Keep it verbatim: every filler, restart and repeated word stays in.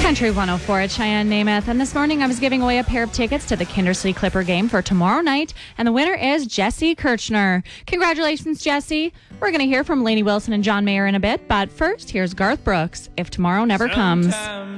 Country one oh four at Cheyenne Namath. And this morning I was giving away a pair of tickets to the Kindersley Clipper game for tomorrow night. And the winner is Jesse Kirchner. Congratulations, Jesse. We're going to hear from Lainey Wilson and John Mayer in a bit. But first, here's Garth Brooks, If Tomorrow Never Comes. Sometimes